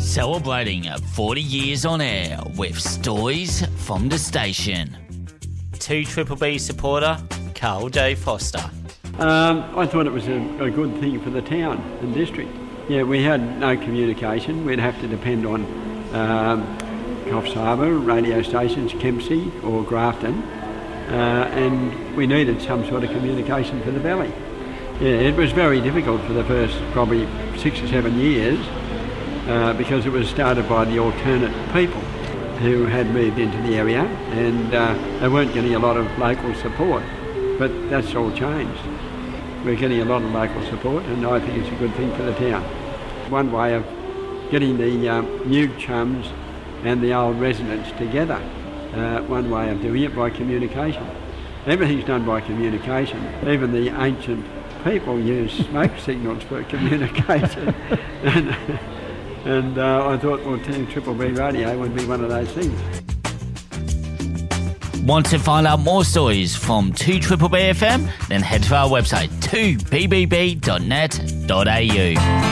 Celebrating 40 years on air with stories from the station. 2BBB supporter Carl J. Foster. I thought it was a good thing for the town and district. Yeah, we had no communication. We'd have to depend on Coffs Harbour, radio stations, Kempsey or Grafton, and we needed some sort of communication for the valley. Yeah, it was very difficult for the first probably 6 or 7 years because it was started by the alternate people who had moved into the area, and they weren't getting a lot of local support. But that's all changed. We're getting a lot of local support, and I think it's a good thing for the town. One way of getting the new chums and the old residents together, one way of doing it by communication. Everything's done by communication. Even the ancient people use smoke signals for communication. and I thought, well, 2BBB radio would be one of those things. Want to find out more stories from 2BBB FM? Then head to our website 2bbb.net.au.